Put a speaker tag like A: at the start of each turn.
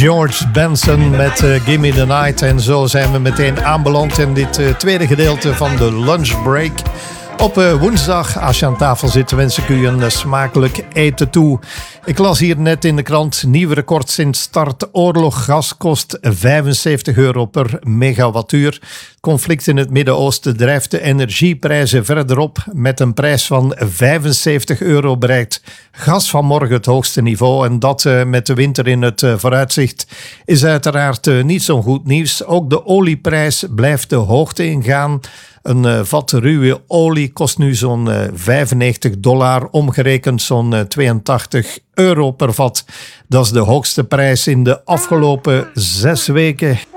A: George Benson met Gimme the Night. En zo zijn we meteen aanbeland in dit tweede gedeelte van de lunchbreak. Op woensdag, als je aan tafel zit, wens ik u een smakelijk eten toe. Ik las hier net in de krant, nieuw record sinds start oorlog. Gas kost €75 per megawattuur. Conflict in het Midden-Oosten drijft de energieprijzen verder op. Met een prijs van €75 bereikt gas vanmorgen het hoogste niveau. En dat met de winter in het vooruitzicht is uiteraard niet zo'n goed nieuws. Ook de olieprijs blijft de hoogte ingaan. Een vat ruwe olie kost nu zo'n $95, omgerekend zo'n €82 per vat. Dat is de hoogste prijs in de afgelopen 6 weken.